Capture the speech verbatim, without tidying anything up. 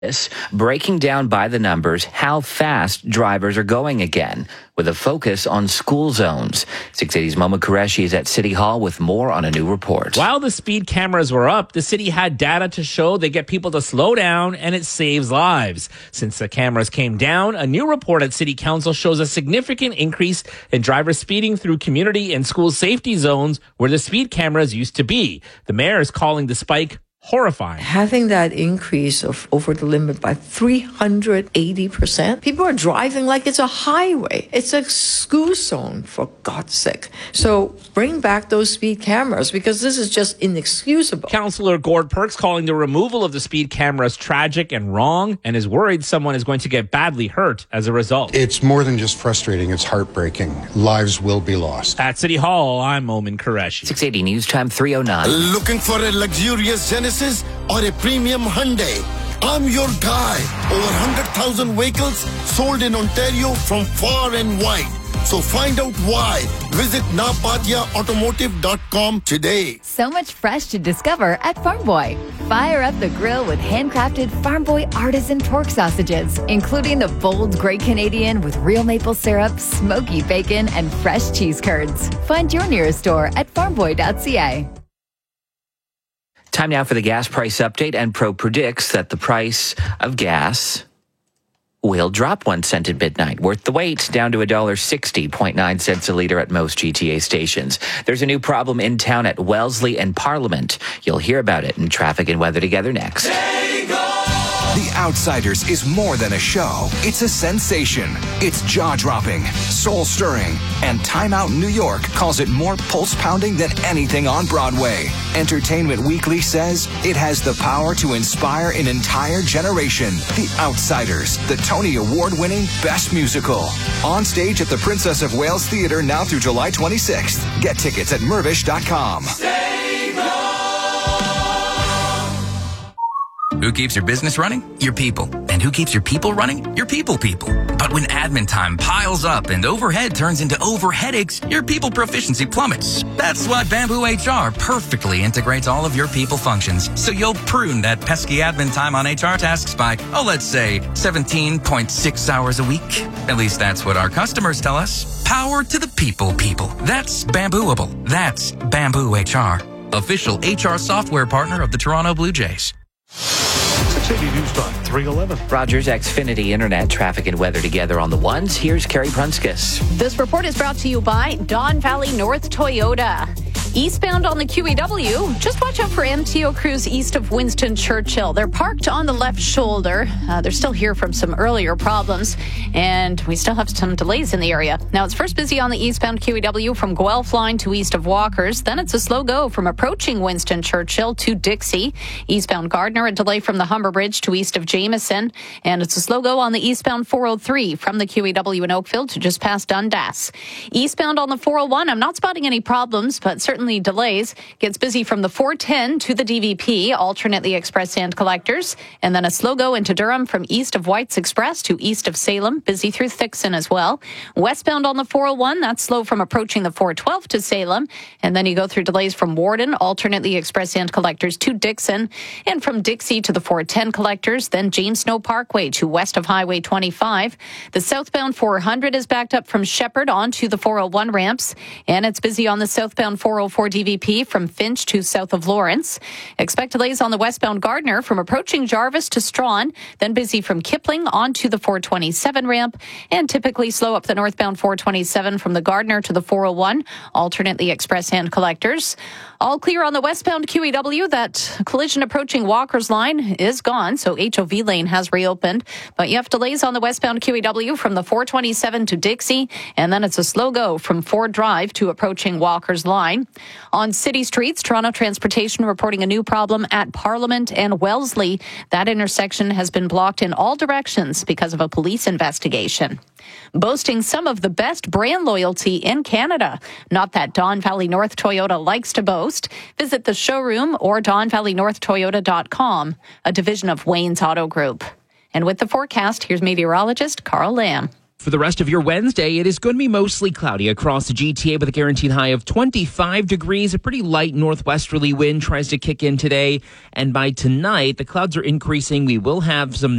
breaking down by the numbers how fast drivers are going again, with a focus on school zones. six eighty's Momo Qureshi is at City Hall with more on a new report. While the speed cameras were up, the city had data to show they get people to slow down and it saves lives. Since the cameras came down, a new report at City Council shows a significant increase in drivers speeding through community and school safety zones where the speed cameras used to be. The mayor is calling the spike horrifying. Having that increase of over the limit by three hundred eighty percent, people are driving like it's a highway. It's a school zone, for God's sake. So bring back those speed cameras, because this is just inexcusable. Councillor Gord Perks calling the removal of the speed cameras tragic and wrong, and is worried someone is going to get badly hurt as a result. It's more than just frustrating, it's heartbreaking. Lives will be lost. At City Hall, I'm Momin Qureshi. six eighty News Time three oh nine. Looking for a luxurious Genesis or a premium Hyundai? I'm your guy. Over one hundred thousand vehicles sold in Ontario from far and wide. So find out why. Visit napatia automotive dot com today. So much fresh to discover at Farm Boy. Fire up the grill with handcrafted Farm Boy artisan pork sausages, including the bold Great Canadian with real maple syrup, smoky bacon, and fresh cheese curds. Find your nearest store at farm boy dot c a. Time now for the gas price update, and Pro predicts that the price of gas will drop one cent at midnight. Worth the wait, down to one dollar sixty point nine cents a litre at most G T A stations. There's a new problem in town at Wellesley and Parliament. You'll hear about it in Traffic and Weather Together next. The Outsiders is more than a show. It's a sensation. It's jaw-dropping, soul-stirring, and Time Out New York calls it more pulse-pounding than anything on Broadway. Entertainment Weekly says it has the power to inspire an entire generation. The Outsiders, the Tony Award-winning Best Musical. On stage at the Princess of Wales Theatre now through July twenty-sixth. Get tickets at mervish dot com. Who keeps your business running? Your people. And who keeps your people running? Your people people. But when admin time piles up and overhead turns into over headaches, your people proficiency plummets. That's why Bamboo H R perfectly integrates all of your people functions, so you'll prune that pesky admin time on H R tasks by, oh, let's say seventeen point six hours a week. At least that's what our customers tell us. Power to the people people. That's Bambooable. That's Bamboo H R. Official H R software partner of the Toronto Blue Jays. six eighty News Time, three eleven. Rogers Xfinity Internet, Traffic and Weather Together on the ones. Here's Carrie Prunskis. This report is brought to you by Don Valley North Toyota. Eastbound on the Q E W, just watch out for M T O crews east of Winston Churchill. They're parked on the left shoulder. Uh, they're still here from some earlier problems, and we still have some delays in the area. Now, it's first busy on the eastbound Q E W from Guelph line to east of Walkers. Then it's a slow go from approaching Winston Churchill to Dixie. Eastbound Gardner, a delay from the Humber Bridge to east of Jameson. And it's a slow go on the eastbound four oh three from the Q E W in Oakville to just past Dundas. Eastbound on the four oh one, I'm not spotting any problems, but certainly delays. Gets busy from the four ten to the D V P, alternate the express and collectors, and then a slow go into Durham from east of White's Express to east of Salem, busy through Thixon as well. Westbound on the four oh one, that's slow from approaching the four twelve to Salem, and then you go through delays from Warden, alternate the express and collectors to Dixon, and from Dixie to the four ten collectors, then James Snow Parkway to west of Highway twenty-five. The southbound four hundred is backed up from Shepherd onto the four oh one ramps, and it's busy on the southbound four oh four D V P from Finch to south of Lawrence. Expect delays on the westbound Gardner from approaching Jarvis to Strawn, then busy from Kipling onto the four twenty-seven ramp, and typically slow up the northbound four twenty-seven from the Gardner to the four oh one, alternate the express and collectors. All clear on the westbound Q E W. That collision approaching Walker's line is gone, so H O V lane has reopened. But you have delays on the westbound Q E W from the four twenty-seven to Dixie, and then it's a slow go from Ford Drive to approaching Walker's line. On city streets, Toronto Transportation reporting a new problem at Parliament and Wellesley. That intersection has been blocked in all directions because of a police investigation. Boasting some of the best brand loyalty in Canada. Not that Don Valley North Toyota likes to boast. Visit the showroom or don valley north toyota dot com, a division of Wayne's Auto Group. And with the forecast, here's meteorologist Carl Lamb. For the rest of your Wednesday, it is going to be mostly cloudy across the G T A with a guaranteed high of twenty-five degrees. A pretty light northwesterly wind tries to kick in today. And by tonight, the clouds are increasing. We will have some